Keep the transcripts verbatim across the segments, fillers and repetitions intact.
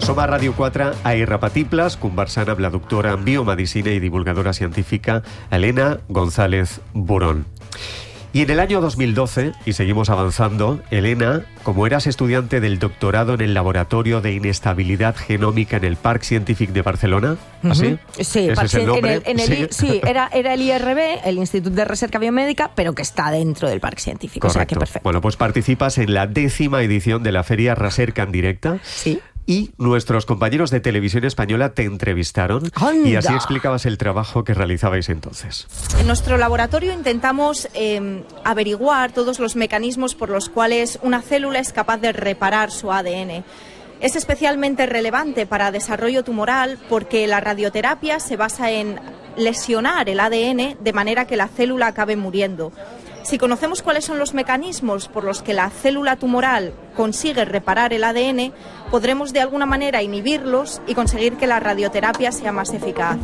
Som a Ràdio quatre a Irrepetibles, conversant amb la doctora en biomedicina y divulgadora científica Elena González Burón. Y en el año dos mil doce, y seguimos avanzando, Elena, como eras estudiante del doctorado en el Laboratorio de Inestabilidad Genómica en el Parc Científic de Barcelona, ¿así? Sí, ¿Ese es el nombre? En el, en el, sí, sí era, era el I R B, el Instituto de Recerca Biomédica, pero que está dentro del Parc Científic. Correcto. O sea, que perfecto. Bueno, pues participas en la décima edición de la Feria Recerca en Directa. Sí. Y nuestros compañeros de Televisión Española te entrevistaron. ¡Anda! Y así explicabas el trabajo que realizabais entonces. En nuestro laboratorio intentamos eh, averiguar todos los mecanismos por los cuales una célula es capaz de reparar su A D N. Es especialmente relevante para desarrollo tumoral porque la radioterapia se basa en lesionar el A D N de manera que la célula acabe muriendo. Si conocemos cuáles son los mecanismos por los que la célula tumoral consigue reparar el A D N, podremos de alguna manera inhibirlos y conseguir que la radioterapia sea más eficaz.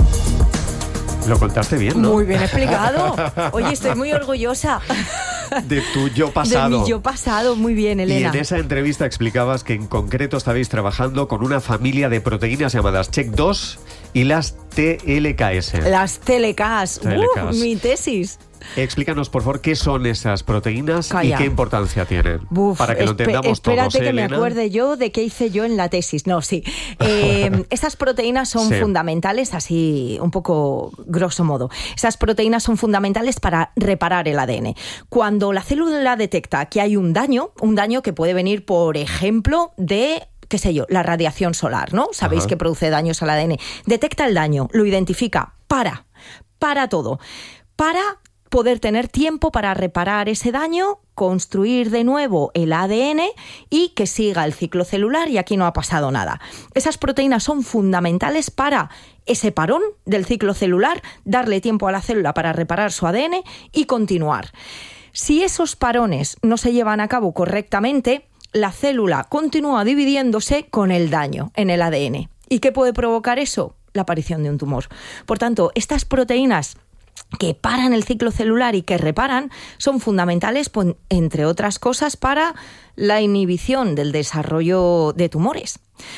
Lo contaste bien, ¿no? Muy bien explicado. Oye, estoy muy orgullosa. De tu yo pasado. De mi yo pasado, muy bien, Elena. Y en esa entrevista explicabas que en concreto estabais trabajando con una familia de proteínas llamadas C H E K dos y las T L K S. Las T L Ks. T L Ks. Uh, mi tesis. Explícanos, por favor, qué son esas proteínas. Calla. Y qué importancia tienen. Uf, para que lo entendamos todos. Espérate que Elena. me acuerde yo de qué hice yo en la tesis. No, sí. Eh, estas proteínas son sí. fundamentales, así un poco grosso modo. Esas proteínas son fundamentales para reparar el A D N. Cuando la célula detecta que hay un daño, un daño que puede venir, por ejemplo, de... qué sé yo, la radiación solar, ¿no? Sabéis Ajá. que produce daños al A D N. Detecta el daño, lo identifica, para, para todo. Para poder tener tiempo para reparar ese daño, construir de nuevo el A D N y que siga el ciclo celular, y aquí no ha pasado nada. Esas proteínas son fundamentales para ese parón del ciclo celular, darle tiempo a la célula para reparar su A D N y continuar. Si esos parones no se llevan a cabo correctamente, la célula continúa dividiéndose con el daño en el A D N. ¿Y qué puede provocar eso? La aparición de un tumor. Por tanto, estas proteínas que paran el ciclo celular y que reparan son fundamentales, entre otras cosas, para la inhibición del desarrollo de tumores.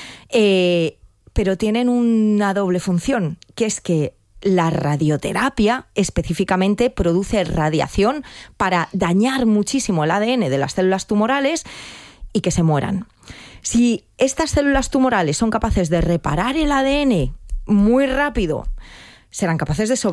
Eh, pero tienen una doble función, que es que la radioterapia específicamente produce radiación para dañar muchísimo el A D N de las células tumorales y que se mueran. Si estas células tumorales son capaces de reparar el A D N muy rápido, serán capaces de sobrevivir.